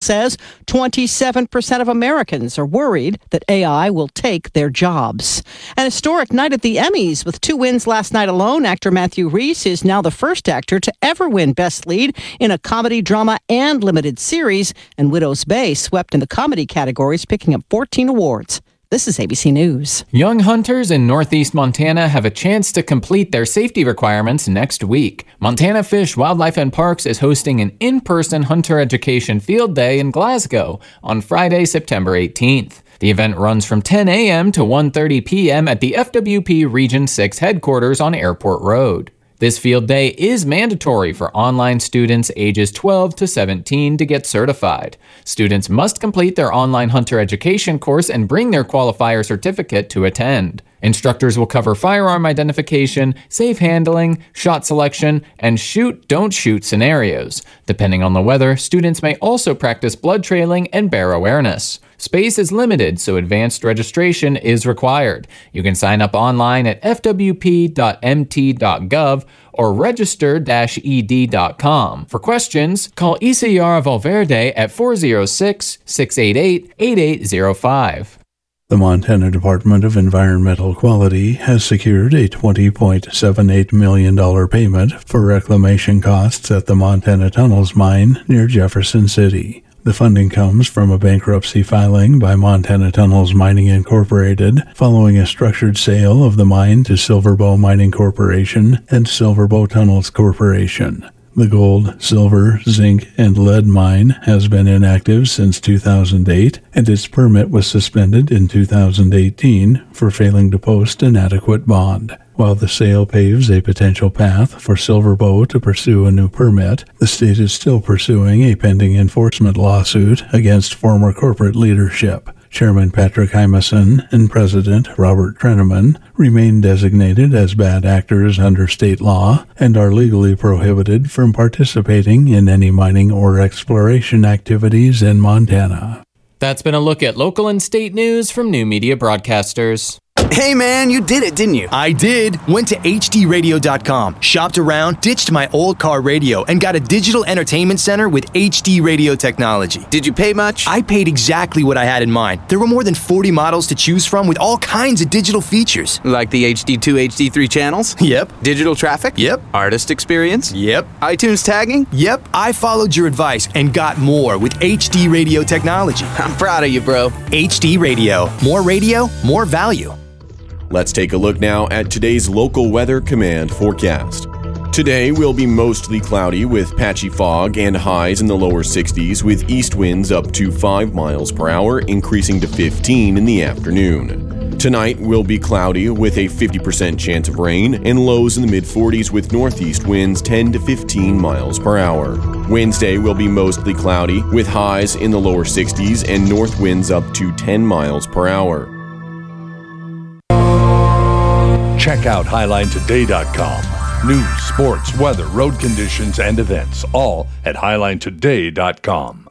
says 27% of Americans are worried that AI will take their jobs. An historic night at the Emmys with 2 wins last night alone. Actor Matthew Rhys is now the first actor to ever win Best Lead in a comedy, drama, and limited series. And Widow's Bay swept in the comedy categories, picking up 14 awards. This is ABC News. Young hunters in northeast Montana have a chance to complete their safety requirements next week. Montana Fish, Wildlife and Parks is hosting an in-person hunter education field day in Glasgow on Friday, September 18th. The event runs from 10 a.m. to 1:30 p.m. at the FWP Region 6 headquarters on Airport Road. This field day is mandatory for online students ages 12 to 17 to get certified. Students must complete their online hunter education course and bring their qualifier certificate to attend. Instructors will cover firearm identification, safe handling, shot selection, and shoot, don't shoot scenarios. Depending on the weather, students may also practice blood trailing and bear awareness. Space is limited, so advanced registration is required. You can sign up online at fwp.mt.gov or register-ed.com. For questions, call ECR Valverde at 406-688-8805. The Montana Department of Environmental Quality has secured a $20.78 million payment for reclamation costs at the Montana Tunnels mine near Jefferson City. The funding comes from a bankruptcy filing by Montana Tunnels Mining Incorporated following a structured sale of the mine to Silverbow Mining Corporation and Silverbow Tunnels Corporation. The gold, silver, zinc, and lead mine has been inactive since 2008, and its permit was suspended in 2018 for failing to post an adequate bond. While the sale paves a potential path for Silverbow to pursue a new permit, the state is still pursuing a pending enforcement lawsuit against former corporate leadership. Chairman Patrick Hymason and President Robert Treneman remain designated as bad actors under state law and are legally prohibited from participating in any mining or exploration activities in Montana. That's been a look at local and state news from New Media Broadcasters. Hey man, you did it, didn't you? I did. Went to HDRadio.com, shopped around, ditched my old car radio, and got a digital entertainment center with HD radio technology. Did you pay much? I paid exactly what I had in mind. There were more than 40 models to choose from with all kinds of digital features. Like the HD2, HD3 channels? Yep. Digital traffic? Yep. Artist experience? Yep. iTunes tagging? Yep. I followed your advice and got more with HD radio technology. I'm proud of you, bro. HD Radio. More radio, more value. Let's take a look now at today's local weather command forecast. Today will be mostly cloudy with patchy fog and highs in the lower 60s with east winds up to 5 miles per hour, increasing to 15 in the afternoon. Tonight will be cloudy with a 50% chance of rain and lows in the mid-40s with northeast winds 10 to 15 miles per hour. Wednesday will be mostly cloudy with highs in the lower 60s and north winds up to 10 miles per hour. Check out HighlineToday.com. News, sports, weather, road conditions, and events, all at HighlineToday.com.